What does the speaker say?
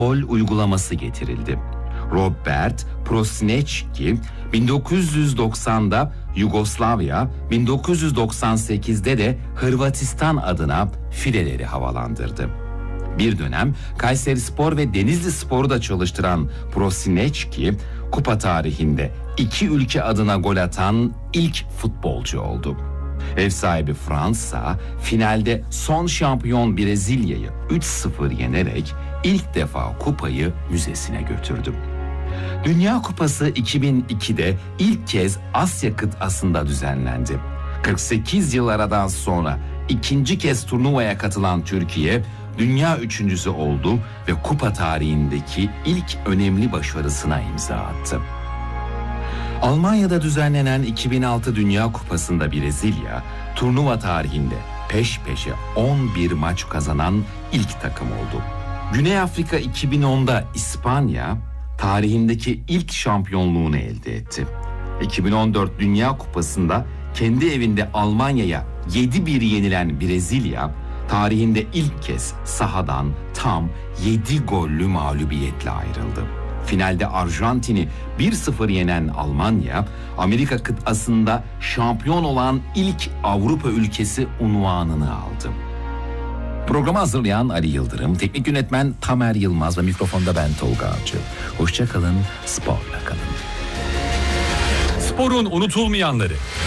gol uygulaması getirildi. Robert Prosinečki 1990'da Yugoslavya, 1998'de de Hırvatistan adına fileleri havalandırdı. Bir dönem Kayserispor ve Denizlispor'u da çalıştıran Prosinečki, kupa tarihinde iki ülke adına gol atan ilk futbolcu oldu. Ev sahibi Fransa, finalde son şampiyon Brezilya'yı 3-0 yenerek ilk defa kupayı müzesine götürdü. Dünya Kupası 2002'de ilk kez Asya kıtasında düzenlendi. 48 yıl aradan sonra ikinci kez turnuvaya katılan Türkiye, dünya üçüncüsü oldu ve kupa tarihindeki ilk önemli başarısına imza attı. Almanya'da düzenlenen 2006 Dünya Kupası'nda Brezilya, turnuva tarihinde peş peşe 11 maç kazanan ilk takım oldu. Güney Afrika 2010'da İspanya, tarihindeki ilk şampiyonluğunu elde etti. 2014 Dünya Kupası'nda kendi evinde Almanya'ya 7-1 yenilen Brezilya, tarihinde ilk kez sahadan tam 7 gollü mağlubiyetle ayrıldı. Finalde Arjantin'i 1-0 yenen Almanya, Amerika kıtasında şampiyon olan ilk Avrupa ülkesi unvanını aldı. Programı hazırlayan Ali Yıldırım, teknik yönetmen Tamer Yılmaz ve mikrofonda ben Tolga Avcı. Hoşça kalın, sporla kalın. Sporun unutulmayanları.